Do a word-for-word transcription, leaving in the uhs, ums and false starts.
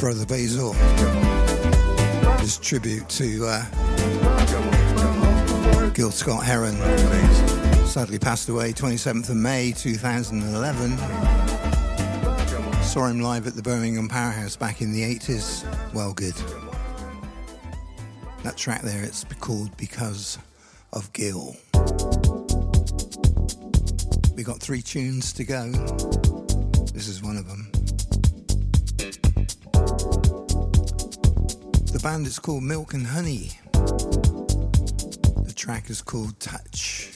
brother Basil. This tribute to uh, Gil Scott-Heron. Sadly passed away twenty-seventh of May two thousand eleven. Saw him live at the Birmingham Powerhouse back in the eighties. Well, good. That track there, it's called Because of Gil. We got three tunes to go. This is one of them. The band is called Milk and Honey. The track is called Touch.